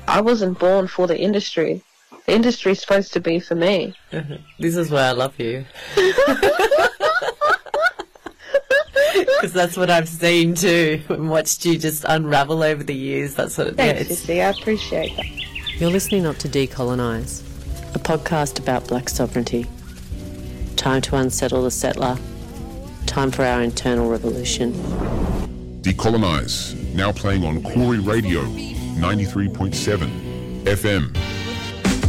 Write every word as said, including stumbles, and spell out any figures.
I wasn't born for the industry. The industry is supposed to be for me. This is why I love you. Because that's what I've seen too, and watched you just unravel over the years. That's what it Thanks, is. Sissy. I appreciate that. You're listening not to Decolonise, a podcast about black sovereignty. Time to unsettle the settler. Time for our internal revolution. Decolonise, now playing on Corey Radio, ninety-three point seven F M.